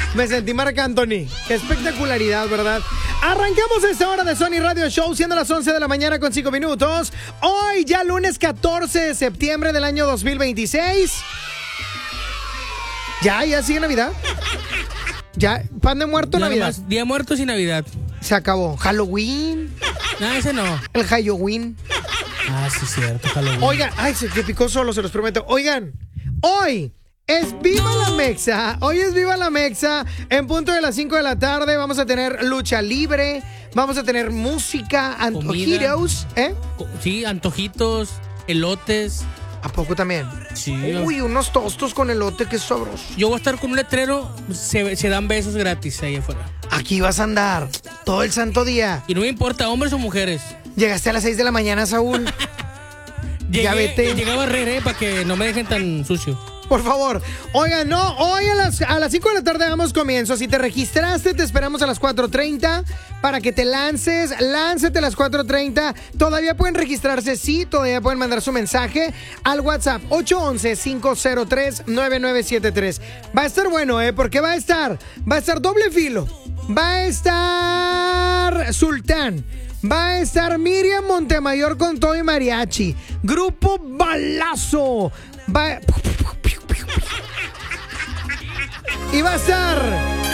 Me sentí Marc Anthony. Qué espectacularidad, ¿verdad? Arrancamos esta hora de Sony Radio Show, siendo las 11 de la mañana con 5 minutos. Hoy ya lunes 14 de septiembre del año 2026. Ya sigue Navidad. Ya, pan de muerto, Nada Navidad. más, Día Muertos y Navidad. Se acabó. Halloween. No, ese no. El Halloween. Ah, sí, cierto, Halloween. Oigan, ay, se me picó solo, se los prometo. Oigan, hoy es Viva la Mexa. Hoy es Viva la Mexa. En punto de las 5 de la tarde vamos a tener lucha libre. Vamos a tener música, antojitos. Sí, antojitos, elotes. ¿A poco también? Sí. Uy, unos tostos con elote, qué sabroso. Yo voy a estar con un letrero, se dan besos gratis ahí afuera. Aquí vas a andar todo el santo día. Y no me importa, hombres o mujeres. Llegaste a las 6 de la mañana, Saúl. Ya vete. Llegué a barrer, para que no me dejen tan sucio. Por favor. Oigan, no, hoy a las 5 de la tarde damos comienzo. Si te registraste, te esperamos a las 4:30 para que te lances. Láncete a las 4:30. Todavía pueden registrarse, sí, todavía pueden mandar su mensaje al WhatsApp 811-503-9973. Va a estar bueno, porque va a estar doble filo. Va a estar Sultán. Va a estar Miriam Montemayor con todo y mariachi. Grupo Balazo. Y va a estar